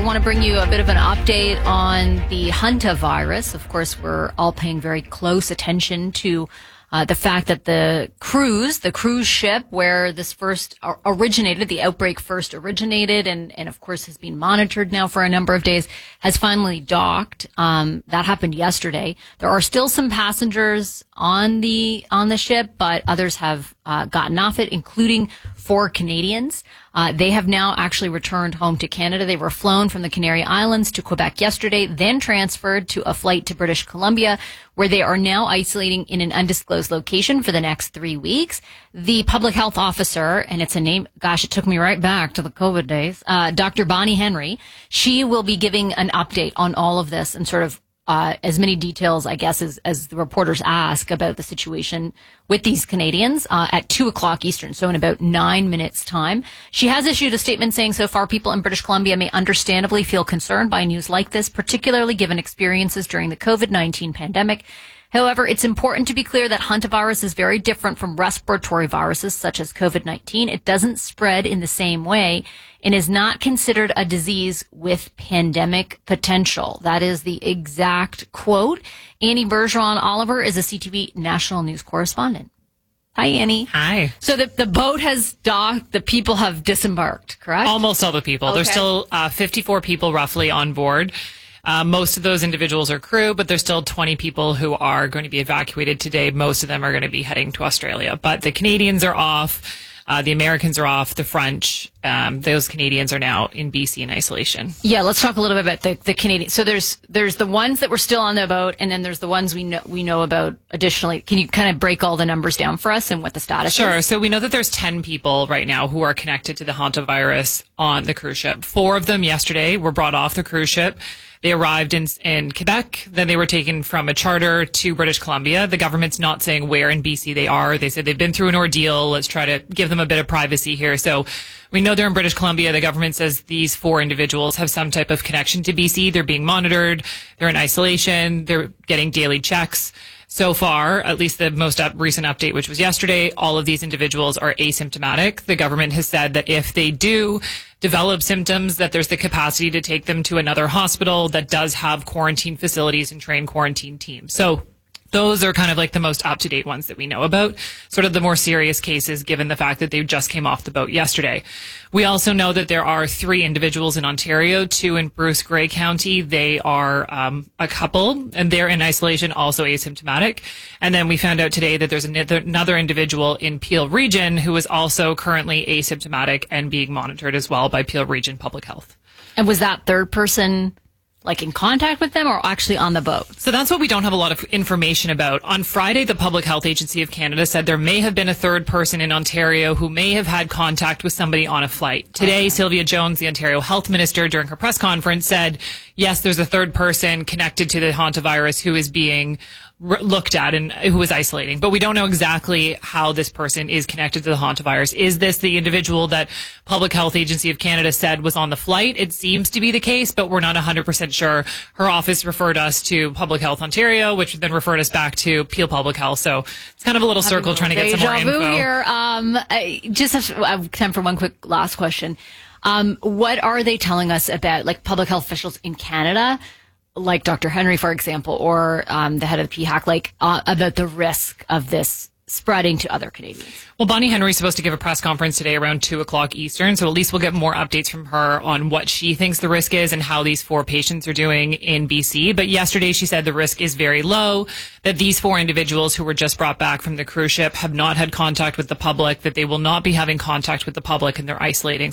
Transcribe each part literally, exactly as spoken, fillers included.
want to bring you a bit of an update on the hantavirus. Of course, we're all paying very close attention to uh, the fact that the cruise, the cruise ship where this first originated, the outbreak first originated, and, and of course has been monitored now for a number of days, has finally docked. Um, that happened yesterday. There are still some passengers on the on the ship, but others have uh, gotten off it, including four Canadians. Uh, they have now actually returned home to Canada. They were flown from the Canary Islands to Quebec yesterday, then transferred to a flight to British Columbia, where they are now isolating in an undisclosed location for the next three weeks. The public health officer, and it's a name, gosh, it took me right back to the COVID days, uh, Doctor Bonnie Henry, she will be giving an update on all of this and sort of Uh, as many details, I guess, as, as the reporters ask about the situation with these Canadians uh, at two o'clock Eastern, so in about nine minutes' time. She has issued a statement saying so far people in British Columbia may understandably feel concerned by news like this, particularly given experiences during the COVID nineteen pandemic. However, it's important to be clear that hantavirus is very different from respiratory viruses such as COVID nineteen. It doesn't spread in the same way and is not considered a disease with pandemic potential. That is the exact quote. Annie Bergeron Oliver is a C T V national news correspondent. Hi, Annie. Hi. So the, the boat has docked. The people have disembarked, correct? Almost all the people. Okay. There's still uh, fifty-four people roughly on board. Uh, most of those individuals are crew, but there's still twenty people who are going to be evacuated today. Most of them are going to be heading to Australia. But the Canadians are off. Uh, the Americans are off. The French, um, those Canadians are now in B C in isolation. Yeah, let's talk a little bit about the, the Canadians. So there's there's the ones that were still on the boat, and then there's the ones we know we know about additionally. Can you kind of break all the numbers down for us and what the status sure. is? Sure. So we know that there's ten people right now who are connected to the hantavirus on the cruise ship. Four of them yesterday were brought off the cruise ship. They arrived in in Quebec. Then they were taken from a charter to British Columbia. The government's not saying where in B C they are. They said they've been through an ordeal. Let's try to give them a bit of privacy here. So we know they're in British Columbia. The government says these four individuals have some type of connection to B C. They're being monitored. They're in isolation. They're getting daily checks. So far, at least the most up, recent update, which was yesterday, all of these individuals are asymptomatic. The government has said that if they do develop symptoms, that there's the capacity to take them to another hospital that does have quarantine facilities and trained quarantine teams. So those are kind of like the most up-to-date ones that we know about, sort of the more serious cases, given the fact that they just came off the boat yesterday. We also know that there are three individuals in Ontario, two in Bruce Grey County. They are um, a couple, and they're in isolation, also asymptomatic. And then we found out today that there's another individual in Peel Region who is also currently asymptomatic and being monitored as well by Peel Region Public Health. And was that third person like in contact with them or actually on the boat? So that's what we don't have a lot of information about. On Friday, the Public Health Agency of Canada said there may have been a third person in Ontario who may have had contact with somebody on a flight. Today, okay. Sylvia Jones, the Ontario Health Minister, during her press conference said, yes, there's a third person connected to the hantavirus who is being looked at and who is isolating, but we don't know exactly how this person is connected to the hantavirus. Is this the individual that Public Health Agency of Canada said was on the flight? It seems to be the case, but we're not one hundred percent sure. Her office referred us to Public Health Ontario, which then referred us back to Peel Public Health. So it's kind of a little circle trying to get some more info. Here. Um, I just have, I have time for one quick last question. Um, what are they telling us about, like, public health officials in Canada, like Doctor Henry, for example, or um, the head of the P HAC, like uh, about the risk of this spreading to other Canadians? Well, Bonnie Henry is supposed to give a press conference today around two o'clock Eastern, so at least we'll get more updates from her on what she thinks the risk is and how these four patients are doing in B C. But yesterday she said the risk is very low, that these four individuals who were just brought back from the cruise ship have not had contact with the public, that they will not be having contact with the public, and they're isolating.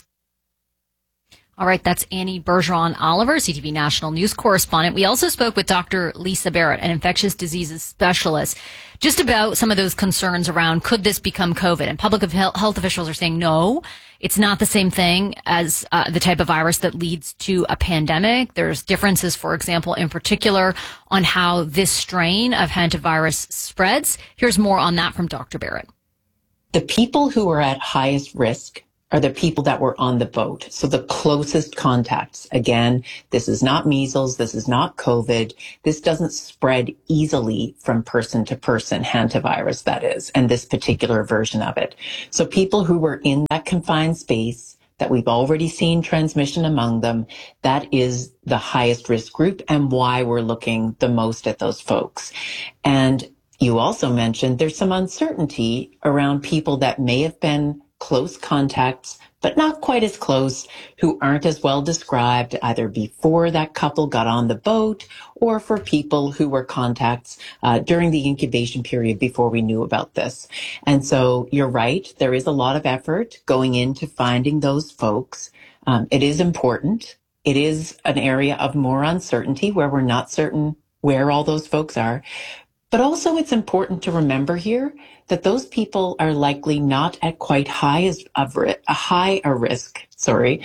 All right, that's Annie Bergeron Oliver, C T V national news correspondent. We also spoke with Doctor Lisa Barrett, an infectious diseases specialist, just about some of those concerns around could this become COVID. And public health officials are saying no, it's not the same thing as uh, the type of virus that leads to a pandemic. There's differences, for example, in particular on how this strain of hantavirus spreads. Here's more on that from Doctor Barrett. The people who are at highest risk are the people that were on the boat. So the closest contacts. Again, this is not measles. This is not COVID. This doesn't spread easily from person to person, hantavirus, that is, and this particular version of it. So people who were in that confined space, that we've already seen transmission among them, that is the highest risk group and why we're looking the most at those folks. And you also mentioned there's some uncertainty around people that may have been close contacts, but not quite as close, who aren't as well described either before that couple got on the boat or for people who were contacts uh, during the incubation period before we knew about this. And so you're right, there is a lot of effort going into finding those folks. Um, it is important. It is an area of more uncertainty where we're not certain where all those folks are. But also it's important to remember here that those people are likely not at quite high as of a high a risk, sorry,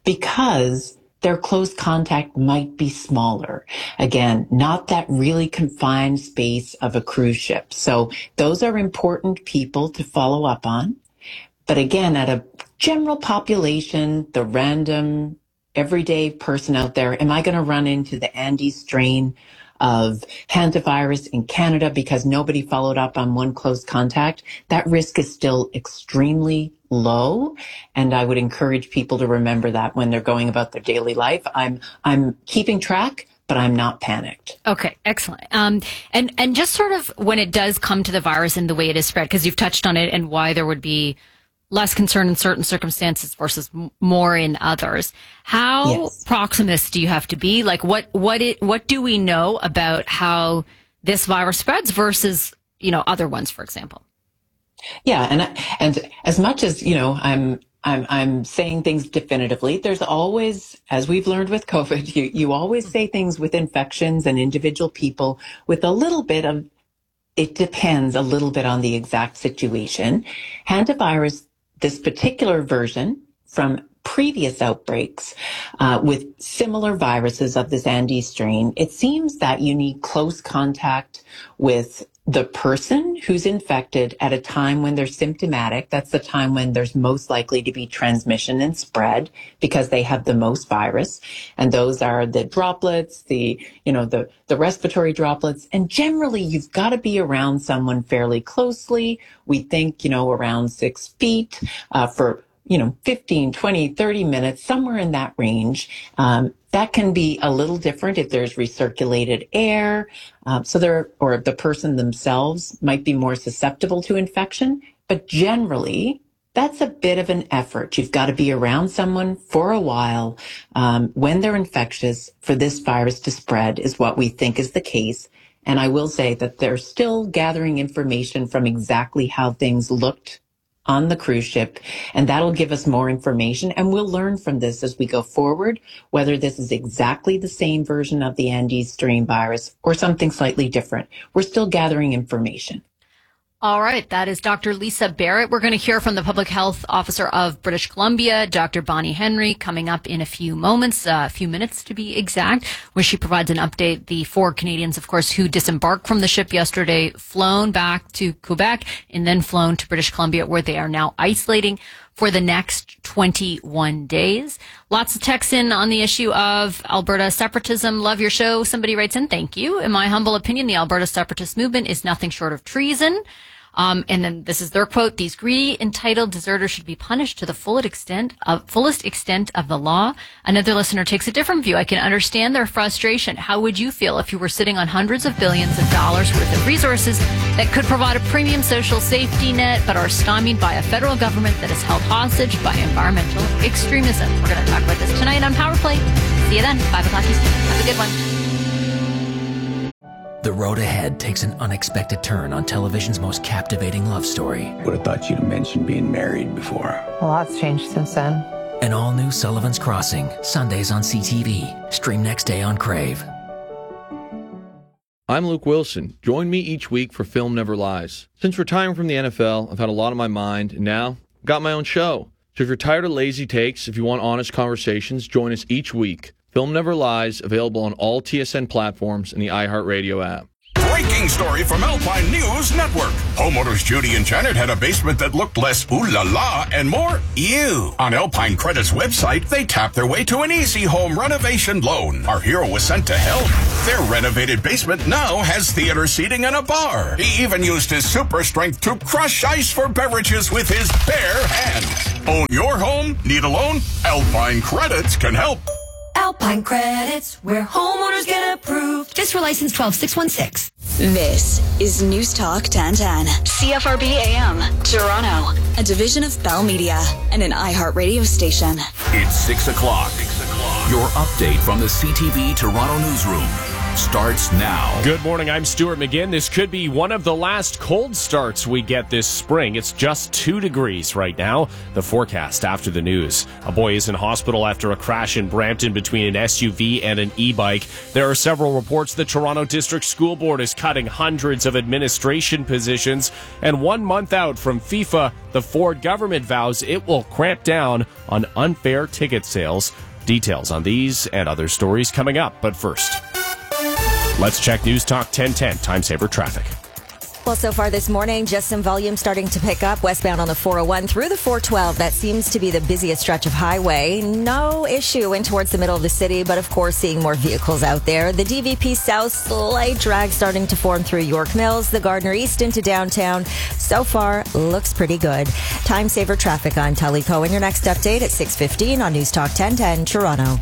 because their close contact might be smaller. Again, not that really confined space of a cruise ship. So those are important people to follow up on. But again, at a general population, the random everyday person out there, am I going to run into the Andes strain of hantavirus in Canada because nobody followed up on one close contact? That risk is still extremely low. And I would encourage people to remember that when they're going about their daily life. I'm, I'm keeping track, but I'm not panicked. Okay, excellent. Um, and, and just sort of when it does come to the virus and the way it is spread, because you've touched on it and why there would be less concern in certain circumstances versus m- more in others. How Yes. proximist do you have to be? Like what, what it, what do we know about how this virus spreads versus, you know, other ones, for example? Yeah. And, and as much as, you know, I'm, I'm, I'm saying things definitively, there's always, as we've learned with COVID, you, you always say things with infections and individual people with a little bit of, it depends a little bit on the exact situation. Hantavirus, this particular version from previous outbreaks uh, with similar viruses of this Andes strain, it seems that you need close contact with the person who's infected at a time when they're symptomatic. That's the time when there's most likely to be transmission and spread because they have the most virus. And those are the droplets, the, you know, the, the respiratory droplets. And generally you've got to be around someone fairly closely. We think, you know, around six feet, uh, for, you know, fifteen, twenty, thirty minutes, somewhere in that range. Um, that can be a little different if there's recirculated air. Um, so there, or the person themselves might be more susceptible to infection. But generally, that's a bit of an effort. You've got to be around someone for a while um, when they're infectious for this virus to spread is what we think is the case. And I will say that they're still gathering information from exactly how things looked on the cruise ship, and that'll give us more information. And we'll learn from this as we go forward, whether this is exactly the same version of the Andes strain virus or something slightly different. We're still gathering information. All right. That is Doctor Lisa Barrett. We're going to hear from the Public Health Officer of British Columbia, Doctor Bonnie Henry, coming up in a few moments, uh, a few minutes to be exact, where she provides an update. The four Canadians, of course, who disembarked from the ship yesterday, flown back to Quebec and then flown to British Columbia, where they are now isolating for the next twenty-one days. Lots of texts in on the issue of Alberta separatism. Love your show. Somebody writes in, thank you. In my humble opinion, the Alberta separatist movement is nothing short of treason. Um, and then this is their quote: these greedy, entitled deserters should be punished to the fullest extent of, fullest extent of the law. Another listener takes a different view. I can understand their frustration. How would you feel if you were sitting on hundreds of billions of dollars worth of resources that could provide a premium social safety net, but are stymied by a federal government that is held hostage by environmental extremism? We're going to talk about this tonight on Power Play. See you then, five o'clock Eastern. Have a good one. The road ahead takes an unexpected turn on television's most captivating love story. Would have thought you'd have mentioned being married before. A lot's changed since then. An all-new Sullivan's Crossing, Sundays on C T V. Stream next day on Crave. I'm Luke Wilson. Join me each week for Film Never Lies. Since retiring from the N F L, I've had a lot on my mind, and now I've got my own show. So if you're tired of lazy takes, if you want honest conversations, join us each week. Film Never Lies, available on all T S N platforms and the iHeartRadio app. breaking story from Alpine News Network. Homeowners Judy and Janet had a basement that looked less ooh la la and more ew. On Alpine Credit's website, they tapped their way to an easy home renovation loan. Our hero was sent to help. Their renovated basement now has theater seating and a bar. He even used his super strength to crush ice for beverages with his bare hands. Own your home? Need a loan? Alpine Credits can help. Alpine Credits, where homeowners get approved. Just for license twelve six one six. This is News Talk ten ten, C F R B A M, Toronto, a division of Bell Media and an iHeart radio station. It's six o'clock. Six o'clock. Your update from the C T V Toronto newsroom starts now. Good morning, I'm Stuart McGinn. This could be one of the last cold starts we get this spring. It's just two degrees right now. The forecast after the news. A boy is in hospital after a crash in Brampton between an S U V and an e-bike. There are several reports the Toronto District School Board is cutting hundreds of administration positions. And one month out from FIFA, the Ford government vows it will cramp down on unfair ticket sales. Details on these and other stories coming up. But first, let's check News Talk ten ten, Time Saver Traffic. Well, so far this morning, just some volume starting to pick up westbound on the four oh one through the four twelve. That seems to be the busiest stretch of highway. No issue in towards the middle of the city, but of course, seeing more vehicles out there. The D V P South, slight drag starting to form through York Mills, the Gardner East into downtown. So far, looks pretty good. Time Saver Traffic on Tully Cohen. Your next update at six fifteen on News Talk ten ten, Toronto.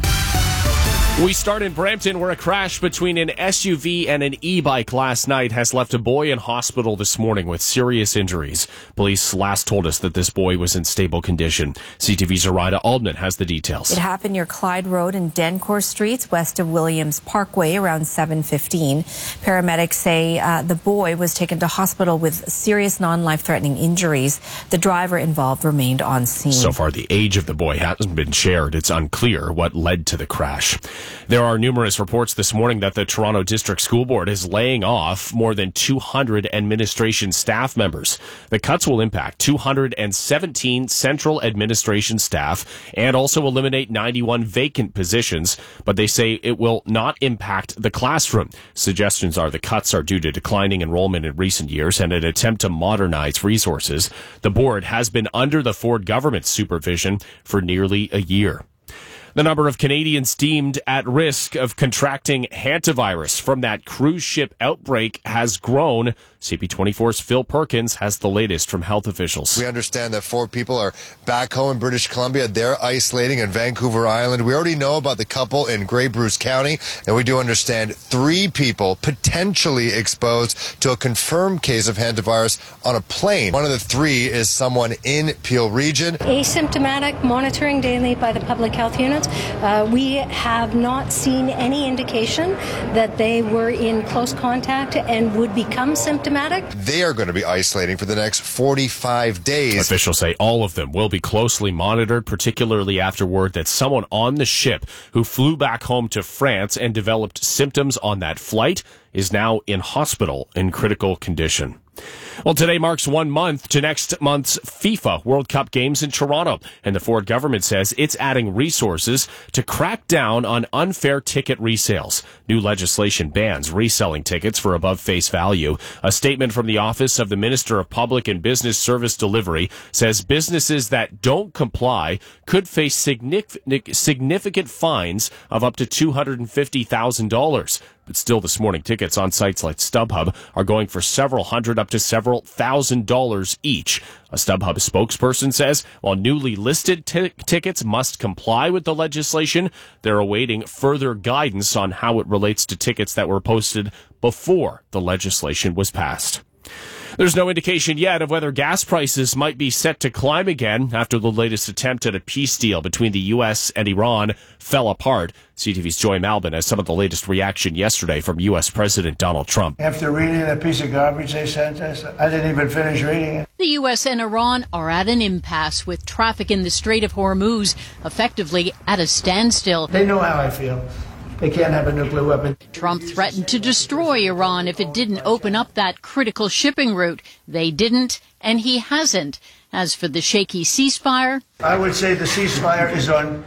We start in Brampton, where a crash between an S U V and an e-bike last night has left a boy in hospital this morning with serious injuries. Police last told us that this boy was in stable condition. C T V's Arida Aldman has the details. It happened near Clyde Road and Dencourt Streets, west of Williams Parkway, around seven fifteen. Paramedics say uh, the boy was taken to hospital with serious non-life-threatening injuries. The driver involved remained on scene. So far, the age of the boy hasn't been shared. It's unclear what led to the crash. There are numerous reports this morning that the Toronto District School Board is laying off more than two hundred administration staff members. The cuts will impact two hundred seventeen central administration staff and also eliminate ninety-one vacant positions, but they say it will not impact the classroom. Suggestions are the cuts are due to declining enrollment in recent years and an attempt to modernize resources. The board has been under the Ford government's supervision for nearly a year. The number of Canadians deemed at risk of contracting hantavirus from that cruise ship outbreak has grown. C P twenty-four's Phil Perkins has the latest from health officials. We understand that four people are back home in British Columbia. They're isolating in Vancouver Island. We already know about the couple in Grey Bruce County, and we do understand three people potentially exposed to a confirmed case of hantavirus on a plane. One of the three is someone in Peel Region. Asymptomatic monitoring daily by the public health units. Uh, we have not seen any indication that they were in close contact and would become symptomatic. They are going to be isolating for the next forty-five days. Officials say all of them will be closely monitored, particularly after word that someone on the ship who flew back home to France and developed symptoms on that flight is now in hospital in critical condition. Well, today marks one month to next month's FIFA World Cup games in Toronto, and the Ford government says it's adding resources to crack down on unfair ticket resales. New legislation bans reselling tickets for above face value. A statement from the Office of the Minister of Public and Business Service Delivery says businesses that don't comply could face significant, significant fines of up to two hundred fifty thousand dollars. But still, this morning, tickets on sites like StubHub are going for several hundred up to several thousand dollars each. A StubHub spokesperson says while newly listed t- tickets must comply with the legislation, they're awaiting further guidance on how it relates to tickets that were posted before the legislation was passed. There's no indication yet of whether gas prices might be set to climb again after the latest attempt at a peace deal between the U S and Iran fell apart. C T V's Joy Malbin has some of the latest reaction yesterday from U S President Donald Trump. After reading that piece of garbage they sent us, I didn't even finish reading it. The U S and Iran are at an impasse with traffic in the Strait of Hormuz effectively at a standstill. They know how I feel. They can't have a nuclear weapon. Trump threatened to destroy Iran if it didn't open up that critical shipping route. They didn't, and he hasn't. As for the shaky ceasefire, I would say the ceasefire is on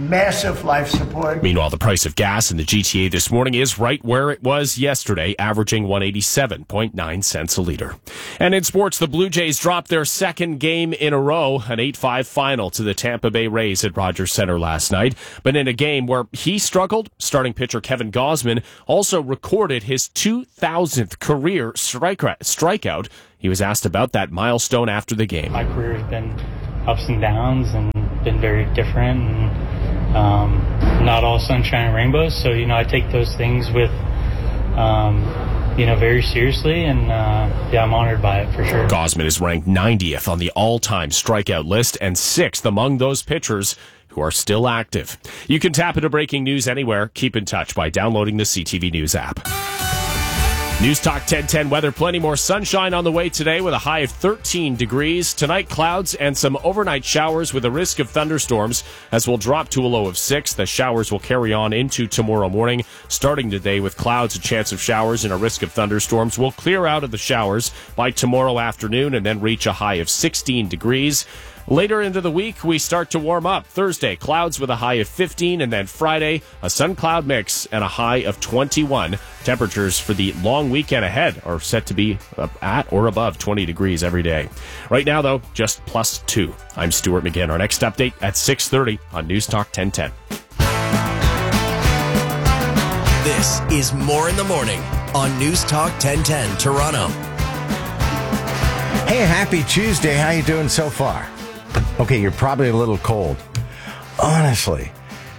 massive life support. Meanwhile, the price of gas in the G T A this morning is right where it was yesterday, averaging one hundred eighty-seven point nine cents a liter. And in sports, the Blue Jays dropped their second game in a row, an eight five final to the Tampa Bay Rays at Rogers Center last night. But in a game where he struggled, starting pitcher Kevin Gausman also recorded his two thousandth career strikeout. He was asked about that milestone after the game. My career has been ups and downs and been very different, and um, not all sunshine and rainbows. So, you know, I take those things with, um, you know, very seriously, and uh, yeah, I'm honored by it for sure. Gausman is ranked ninetieth on the all-time strikeout list and sixth among those pitchers who are still active. You can tap into breaking news anywhere. Keep in touch by downloading the C T V News app. News Talk ten ten weather. Plenty more sunshine on the way today with a high of thirteen degrees. Tonight, clouds and some overnight showers with a risk of thunderstorms as we'll drop to a low of six. The showers will carry on into tomorrow morning. Starting today with clouds, a chance of showers and a risk of thunderstorms. We'll clear out of the showers by tomorrow afternoon and then reach a high of sixteen degrees. Later into the week, we start to warm up. Thursday, clouds with a high of fifteen, and then Friday, a sun-cloud mix and a high of twenty-one. Temperatures for the long weekend ahead are set to be at or above twenty degrees every day. Right now, though, just plus two. I'm Stuart McGinn. Our next update at six thirty on News Talk ten ten. This is More in the Morning on News Talk ten ten Toronto. Hey, happy Tuesday. How you doing so far? Okay, you're probably a little cold. Honestly.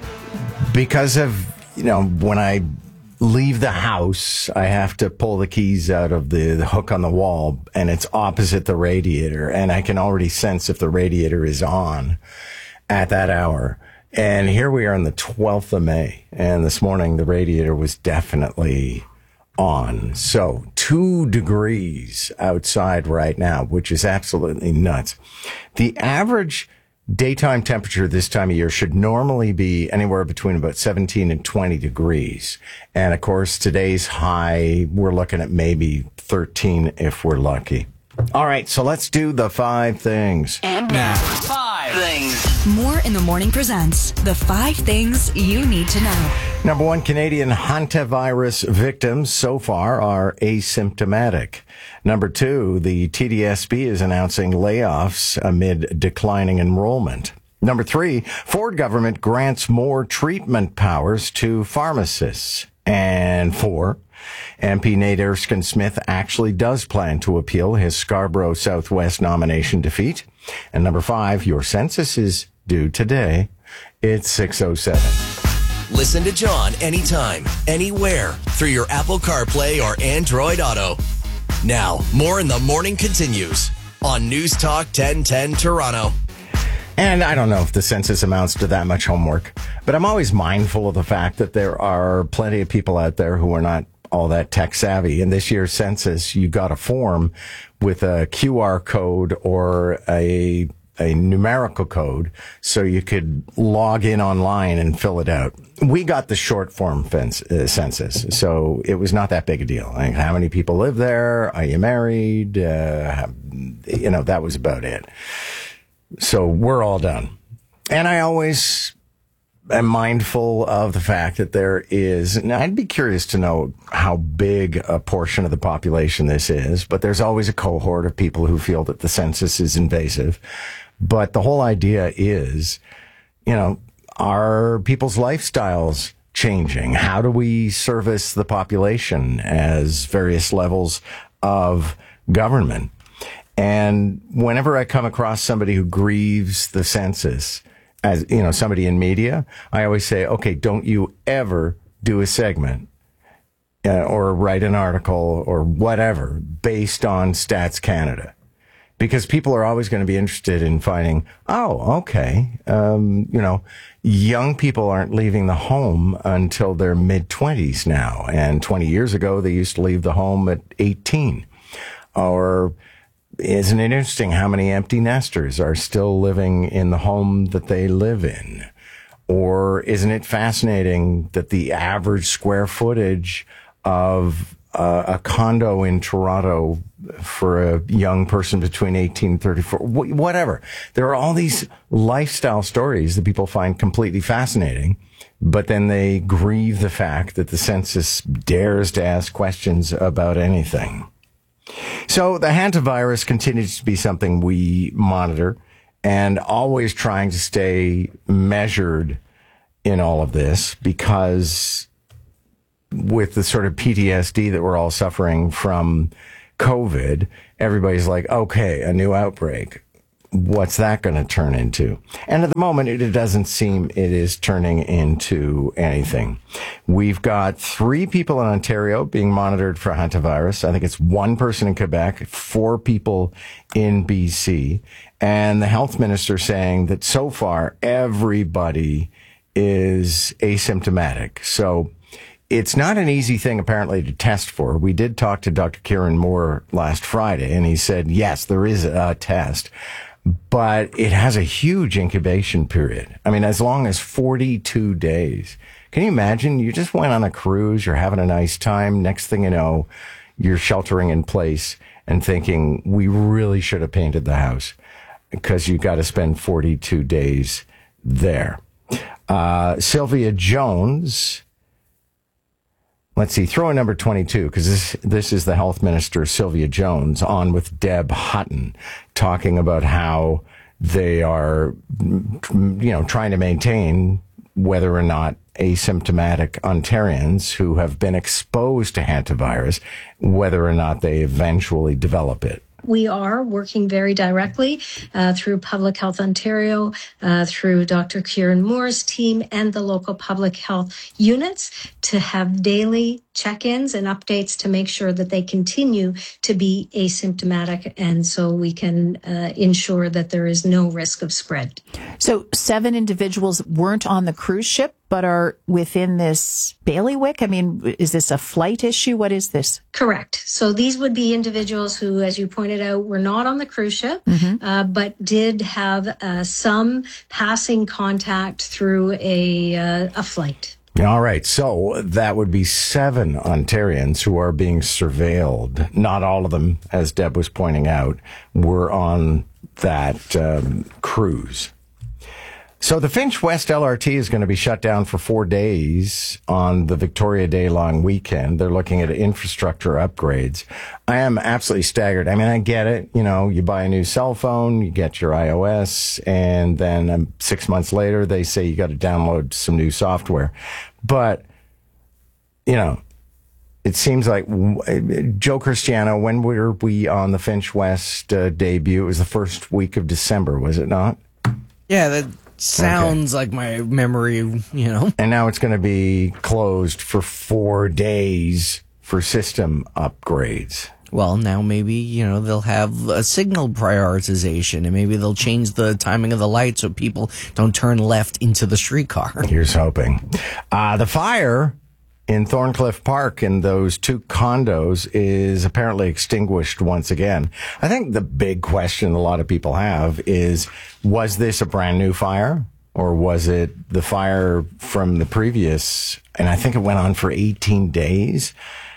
Because of, you know, when I leave the house, I have to pull the keys out of the, the hook on the wall, and it's opposite the radiator, and I can already sense if the radiator is on at that hour. And here we are on the twelfth of May, and this morning the radiator was definitely on. So two degrees outside right now, which is absolutely nuts. The average daytime temperature this time of year should normally be anywhere between about seventeen and twenty degrees. And of course, today's high, we're looking at maybe thirteen if we're lucky. All right, so let's do the five things. And now, five things. More in the Morning presents the five things you need to know. Number one, Canadian hantavirus victims so far are asymptomatic. Number two, the T D S B is announcing layoffs amid declining enrollment. Number three, Ford government grants more treatment powers to pharmacists. And four, M P Nate Erskine-Smith actually does plan to appeal his Scarborough Southwest nomination defeat. And number five, your census is due today. It's six oh seven. Listen to John anytime, anywhere, through your Apple CarPlay or Android Auto. Now, More in the Morning continues on News Talk ten ten Toronto. And I don't know if the census amounts to that much homework, but I'm always mindful of the fact that there are plenty of people out there who are not all that tech savvy. In this year's census, you got a form with a Q R code or a a numerical code so you could log in online and fill it out. We got the short form fence, uh, census, so it was not that big a deal. Like, how many people live there? Are you married? Uh, you know, that was about it. So we're all done. And I always am mindful of the fact that there is, and I'd be curious to know how big a portion of the population this is, but there's always a cohort of people who feel that the census is invasive. But the whole idea is, you know, are people's lifestyles changing? How do we service the population as various levels of government? And whenever I come across somebody who grieves the census, as, you know, somebody in media, I always say, okay, don't you ever do a segment uh, or write an article or whatever based on Stats Canada. Because people are always going to be interested in finding, oh, okay, um, you know, young people aren't leaving the home until their mid-twenties now. And twenty years ago, they used to leave the home at eighteen. Or isn't it interesting how many empty nesters are still living in the home that they live in? Or isn't it fascinating that the average square footage of uh, a condo in Toronto for a young person between eighteen and thirty-four, wh- whatever. There are all these lifestyle stories that people find completely fascinating, but then they grieve the fact that the census dares to ask questions about anything. So the hantavirus continues to be something we monitor and always trying to stay measured in all of this, because with the sort of P T S D that we're all suffering from COVID, everybody's like, okay, a new outbreak. What's that going to turn into? And at the moment, it, it doesn't seem it is turning into anything. We've got three people in Ontario being monitored for hantavirus. I think it's one person in Quebec, four people in B C. And the health minister saying that so far, everybody is asymptomatic. So it's not an easy thing, apparently, to test for. We did talk to Doctor Kieran Moore last Friday, and he said, yes, there is a test, but it has a huge incubation period. I mean, as long as forty-two days. Can you imagine? You just went on a cruise, you're having a nice time. Next thing you know, you're sheltering in place and thinking, we really should have painted the house, because you got to spend forty-two days there. Uh, Sylvia Jones, let's see, throw in number twenty-two, because this, this is the health minister, Sylvia Jones, on with Deb Hutton, talking about how they are, you know, trying to maintain whether or not asymptomatic Ontarians who have been exposed to hantavirus, whether or not they eventually develop it. We are working very directly uh, through Public Health Ontario, uh, through Doctor Kieran Moore's team and the local public health units to have daily check-ins and updates to make sure that they continue to be asymptomatic, and so we can uh, ensure that there is no risk of spread. So seven individuals weren't on the cruise ship, but are within this bailiwick? I mean, is this a flight issue? What is this? Correct. So these would be individuals who, as you pointed out, were not on the cruise ship, mm-hmm. uh, but did have uh, some passing contact through a, uh, a flight. All right. So that would be seven Ontarians who are being surveilled. Not all of them, as Deb was pointing out, were on that um, cruise. So the Finch West L R T is going to be shut down for four days on the Victoria Day long weekend. They're looking at infrastructure upgrades. I am absolutely staggered. I mean, I get it. You know, you buy a new cell phone, you get your iOS, and then um, six months later, they say you got to download some new software. But, you know, it seems like Joe Cristiano, when were we on the Finch West uh, debut? It was the first week of December, was it not? Yeah, that sounds okay. Like my memory, you know. And now it's going to be closed for four days for system upgrades. Well, now maybe, you know, they'll have a signal prioritization, and maybe they'll change the timing of the light so people don't turn left into the streetcar. Here's hoping. Uh, the fire in Thorncliffe Park in those two condos is apparently extinguished once again. I think the big question a lot of people have is, was this a brand new fire, or was it the fire from the previous? And I think it went on for eighteen days.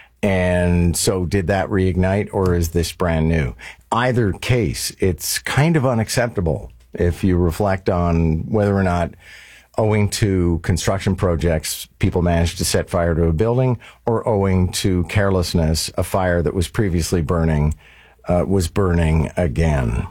And so did that reignite, or is this brand new? Either case, it's kind of unacceptable if you reflect on whether or not, owing to construction projects, people managed to set fire to a building, or owing to carelessness, a fire that was previously burning uh, was burning again.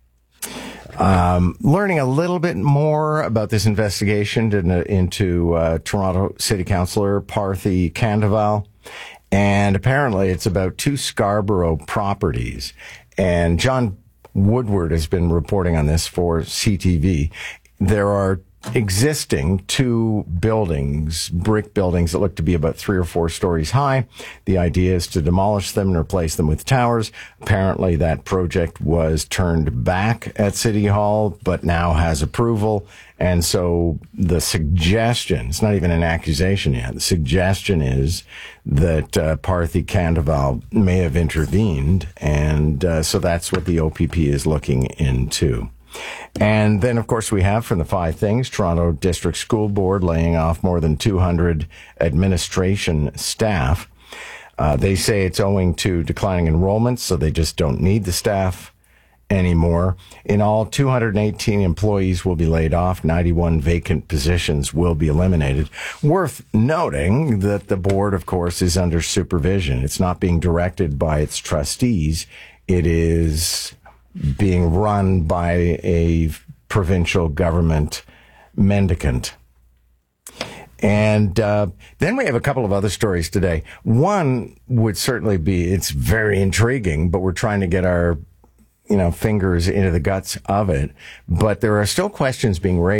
Um, learning a little bit more about this investigation into, into uh, Toronto City Councillor Parthy Kandaval. And apparently it's about two Scarborough properties. And John Woodward has been reporting on this for C T V. There are existing two buildings, brick buildings that look to be about three or four stories high. The idea is to demolish them and replace them with towers. Apparently that project was turned back at City Hall, but now has approval. And so the suggestion, it's not even an accusation yet, the suggestion is that uh, Parthy Kandaval may have intervened. And uh, so that's what the O P P is looking into. And then, of course, we have from the five things, Toronto District School Board laying off more than two hundred administration staff. Uh, they say it's owing to declining enrollments, so they just don't need the staff anymore. In all, two hundred eighteen employees will be laid off. ninety-one vacant positions will be eliminated. Worth noting that the board, of course, is under supervision. It's not being directed by its trustees. It is being run by a provincial government mendicant. And uh, then we have a couple of other stories today. One would certainly be, it's very intriguing, but we're trying to get our, you know, fingers into the guts of it. But there are still questions being raised